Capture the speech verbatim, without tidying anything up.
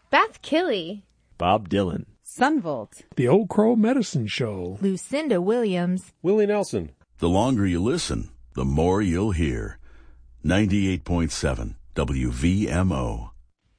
Beth Killy, Bob Dylan, Sunvolt, The Old Crow Medicine Show, Lucinda Williams, Willie Nelson. The longer you listen, the more you'll hear. ninety-eight point seven W V M O.